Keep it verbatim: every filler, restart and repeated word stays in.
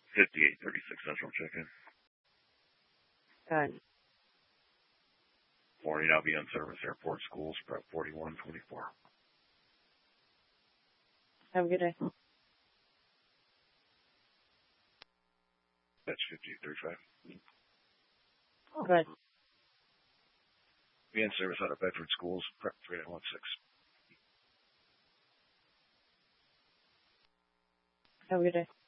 fifty-eight thirty-six Central check-in. Good. Morning, I'll be on service, airport, schools, prep forty-one twenty-four. Have a good day. That's fifty-eight thirty-five. Good. Be in service out of Bedford Schools, prep three nine one six. Have a good day.